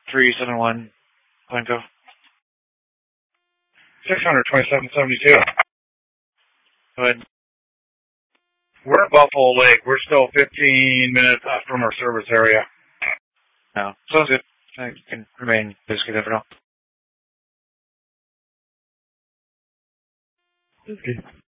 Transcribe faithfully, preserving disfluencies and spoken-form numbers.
three seven one, Glencoe. six hundred twenty-seven seventy-two. Go ahead. We're at Buffalo Lake. We're still fifteen minutes from our service area. No, sounds good. I can remain basically there for now. Okay.